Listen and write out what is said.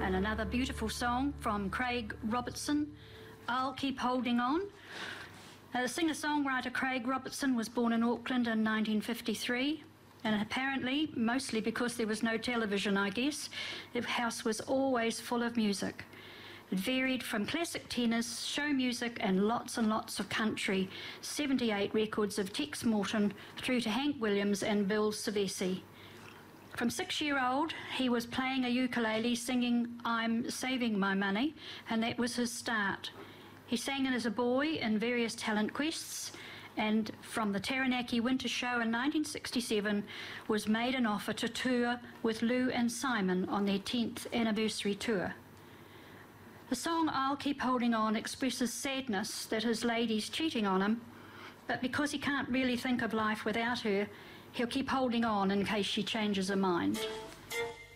And another beautiful song from Craig Robertson, I'll Keep Holding On. The singer-songwriter Craig Robertson was born in Auckland in 1953, and apparently, mostly because there was no television, I guess, the house was always full of music. It varied from classic tenors, show music, and lots of country, 78 records of Tex Morton through to Hank Williams and Bill Savesi. From 6-year-old, he was playing a ukulele singing I'm Saving My Money, and that was his start. He sang as a boy in various talent quests, and from the Taranaki Winter Show in 1967 was made an offer to tour with Lou and Simon on their 10th anniversary tour. The song I'll Keep Holding On expresses sadness that his lady's cheating on him, but because he can't really think of life without her, he'll keep holding on in case she changes her mind.